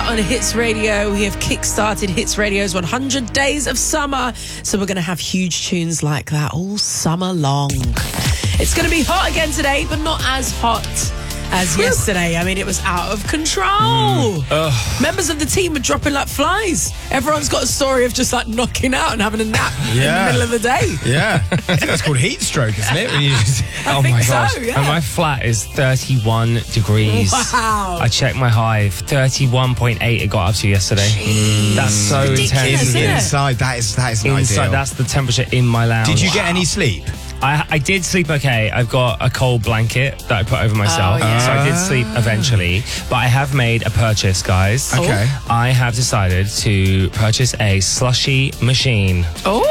on Hits Radio. We have kick-started Hits Radio's 100 Days of Summer. So we're going to have huge tunes like that all summer long. It's going to be hot again today, but not as hot as yesterday. I mean, it was out of control. Members of the team are dropping like flies. Everyone's got a story of just like knocking out and having a nap in the middle of the day. Yeah. I think that's called heat stroke, isn't it? When you just, I think so, yeah. And my flat is 31 degrees. Wow. I checked my Hive, 31.8 it got up to yesterday. That's so ridiculous, intense. isn't it? Inside, that is not Inside, ideal. that's the temperature in my lounge. Did you get any sleep? I did sleep okay. I've got a cold blanket that I put over myself. Oh, yeah. So I did sleep eventually. But I have made a purchase, guys. Okay. I have decided to purchase a slushy machine.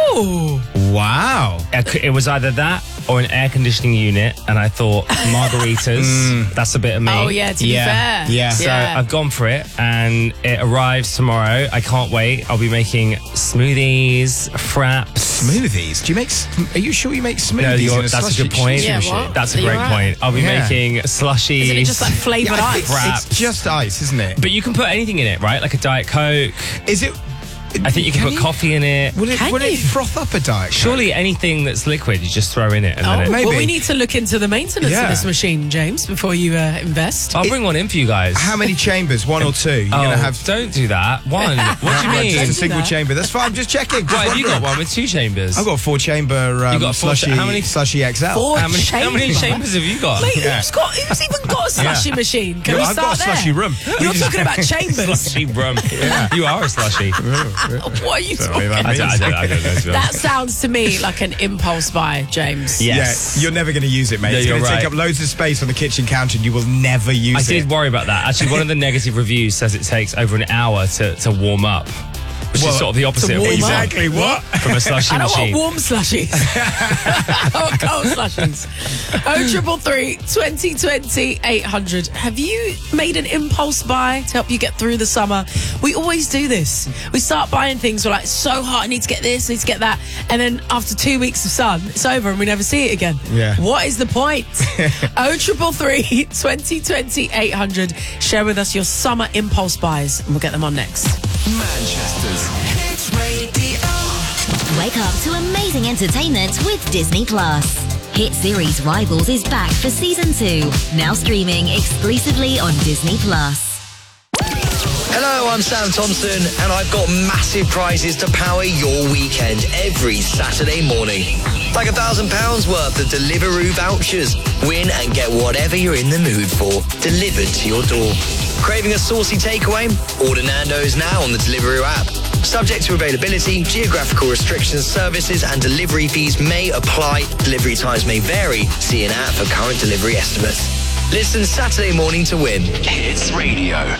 Oh. Wow. It was either that or an air conditioning unit. And I thought, margaritas, that's a bit of me. Oh, yeah, to be fair. Yeah. So I've gone for it, and it arrives tomorrow. I can't wait. I'll be making smoothies, fraps. Smoothies? Do you make? Are you sure you make smoothies? No, in a that's a slushy good point. Yeah, machine? what? That's a You're great right. point. I'll be making slushies. Isn't it just like flavoured Yeah, I think ice? it's just ice, isn't it? But you can put anything in it, right? Like a Diet Coke. Is it? I think you can put coffee in it. Will Can it you? froth up a Diet Coke? Surely anything that's liquid, you just throw in it. And then maybe. Well, we need to look into the maintenance Yeah. of this machine, James, before you invest. I'll bring one in for you guys. How many chambers? One or two? You're gonna have. Don't do that. One. What do you Right, mean? just a do single that. chamber. That's fine. I'm just checking. Just Why have you got wondering. one with 2 chambers? I've got a 4-chamber You got a four- slushy. how many- Slushy XL. Four how many chamber? chambers have you got? Mate, Yeah. who's even got a slushy machine? Can we I've start got a slushy there? room. You're talking about chambers. Slushy rum. You are a slushy. What are you Sorry, talking that about? means- I don't know. to be That honest. sounds to me like an impulse buy, James. Yes. Yeah, you're never going to use it, mate. Yeah, it's going you're to take right. up loads of space on the kitchen counter and you will never use I it. did worry about that. Actually, one of the negative reviews says it takes over an hour to warm up, which Well, is sort of the opposite of what you want Exactly what? from a slushy I don't machine. want warm slushies. I want cold slushies. 0333 2020 800. Have you made an impulse buy to help you get through the summer? We always do this. We start buying things. We're like, so hot. I need to get this. I need to get that. And then after 2 weeks of sun, it's over and we never see it again. Yeah. What is the point? 0333 2020 800. Share with us your summer impulse buys and we'll get them on next. Manchester's Hits Radio. Wake up to amazing entertainment with Disney Plus. Hit series Rivals is back for season 2, now streaming exclusively on Disney Plus. Hello, I'm Sam Thompson, and I've got massive prizes to power your weekend every Saturday morning. Like £1,000 worth of Deliveroo vouchers. Win and get whatever you're in the mood for, delivered to your door. Craving a saucy takeaway? Order Nando's now on the Deliveroo app. Subject to availability, geographical restrictions, services and delivery fees may apply. Delivery times may vary. See an app for current delivery estimates. Listen Saturday morning to win. Hits Radio.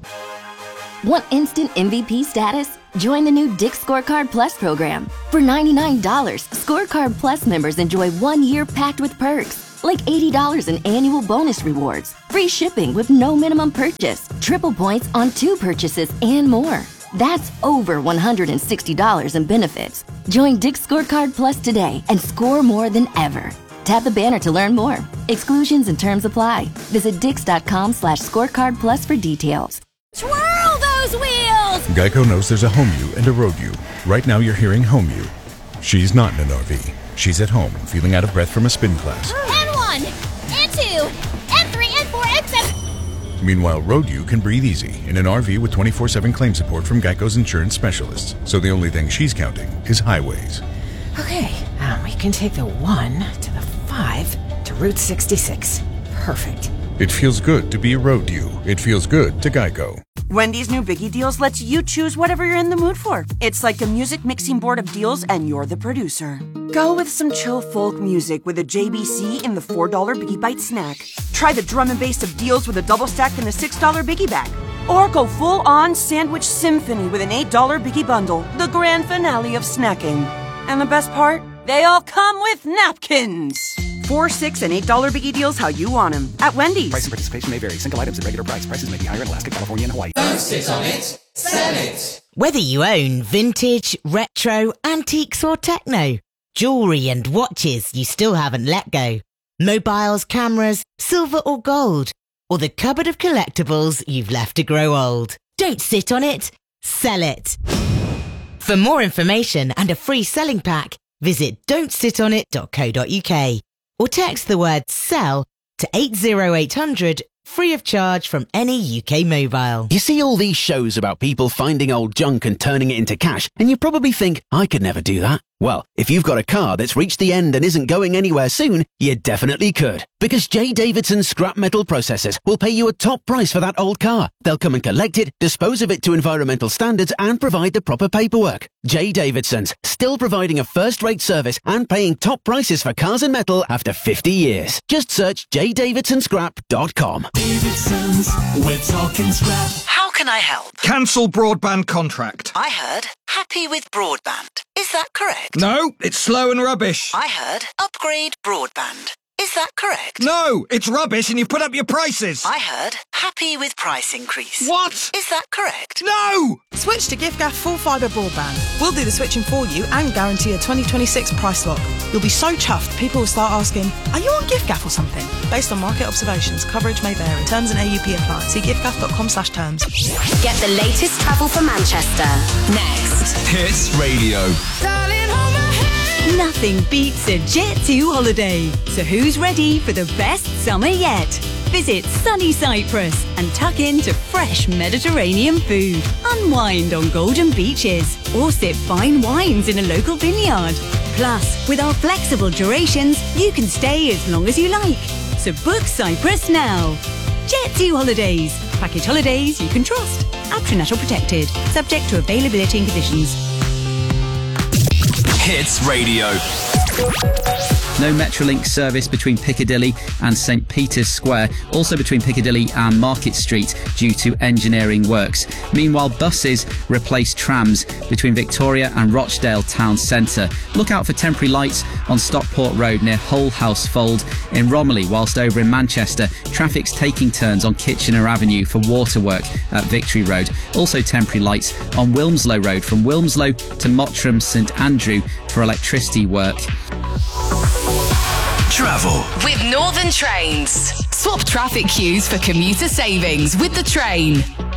Want instant MVP status? Join the new Dick's Scorecard Plus program. For $99, Scorecard Plus members enjoy 1 year packed with perks, like $80 in annual bonus rewards, free shipping with no minimum purchase, triple points on 2 purchases, and more. That's over $160 in benefits. Join Dick's Scorecard Plus today and score more than ever. Tap the banner to learn more. Exclusions and terms apply. Visit dix.com/scorecard plus for details. Twirl those wheels! Geico knows there's a home you and a road you. Right now you're hearing home you. She's not in an RV. She's at home, feeling out of breath from a spin class. N1, N2, N3, N4, N7. Meanwhile, road you can breathe easy in an RV with 24/7 claim support from Geico's insurance specialists. So the only thing she's counting is highways. Okay, we can take the 1 to the 5 to Route 66. Perfect. It feels good to be a road you. It feels good to Geico. Wendy's new Biggie Deals lets you choose whatever you're in the mood for. It's like a music mixing board of deals and you're the producer. Go with some chill folk music with a JBC in the $4 Biggie Bite snack. Try the drum and bass of deals with a double stack in the $6 Biggie bag. Or go full on sandwich symphony with an $8 Biggie bundle, the grand finale of snacking. And the best part? They all come with napkins. $4, $6, and $8 Biggie Deals how you want them at Wendy's. Price and participation may vary. Single items at regular price. Prices may be higher in Alaska, California, and Hawaii. Don't sit on it, sell it. Whether you own vintage, retro, antiques or techno, jewellery and watches you still haven't let go, mobiles, cameras, silver or gold, or the cupboard of collectibles you've left to grow old. Don't sit on it, sell it. For more information and a free selling pack, visit don'tsitonit.co.uk or text the word SELL to 80800 free of charge from any UK mobile. You see all these shows about people finding old junk and turning it into cash, and you probably think, I could never do that. Well, if you've got a car that's reached the end and isn't going anywhere soon, you definitely could. Because J. Davidson Scrap Metal Processors will pay you a top price for that old car. They'll come and collect it, dispose of it to environmental standards, and provide the proper paperwork. J. Davidson's, still providing a first-rate service and paying top prices for cars and metal after 50 years. Just search jdavidsonscrap.com. Davidson's, we're talking scrap. How can I help? Cancel broadband contract. I heard happy with broadband. Is that correct? No, it's slow and rubbish. I heard upgrade broadband. Is that correct? No, it's rubbish and you've put up your prices. I heard happy with price increase. What? Is that correct? No! Switch to giffgaff full fibre broadband. We'll do the switching for you and guarantee a 2026 price lock. You'll be so chuffed, people will start asking, are you on giffgaff or something? Based on market observations, coverage may vary. Terms and AUP apply. See giffgaff.com/terms. Get the latest travel for Manchester. Next. Hits Radio. Nothing beats a Jet2 holiday. So who's ready for the best summer yet? Visit sunny Cyprus and tuck into fresh Mediterranean food. Unwind on golden beaches or sip fine wines in a local vineyard. Plus, with our flexible durations, you can stay as long as you like. So book Cyprus now. Jet2 Holidays. Package holidays you can trust. National protected. Subject to availability and conditions. Hits Radio. No Metrolink service between Piccadilly and St Peter's Square, also between Piccadilly and Market Street due to engineering works. Meanwhile, buses replace trams between Victoria and Rochdale Town Centre. Look out for temporary lights on Stockport Road near Hull House Fold in Romilly, whilst over in Manchester, traffic's taking turns on Kitchener Avenue for waterwork at Victory Road. Also temporary lights on Wilmslow Road from Wilmslow to Mottram St Andrew for electricity work. Travel With Northern Trains. Swap traffic queues for commuter savings with the train.